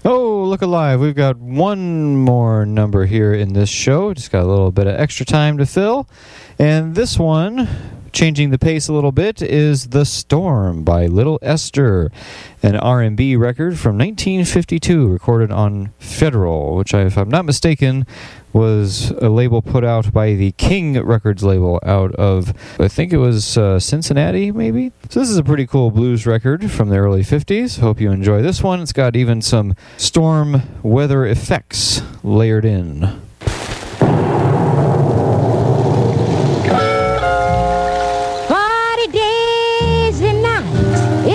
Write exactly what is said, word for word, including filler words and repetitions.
Oh, look alive. We've got one more number here in this show. Just got a little bit of extra time to fill. And this one, changing the pace a little bit, is The Storm by Little Esther, an R and B record from nineteen fifty-two, recorded on Federal, which, I, if I'm not mistaken, was a label put out by the King Records label out of, I think it was uh, Cincinnati, maybe? So this is a pretty cool blues record from the early fifties. Hope you enjoy this one. It's got even some storm weather effects layered in.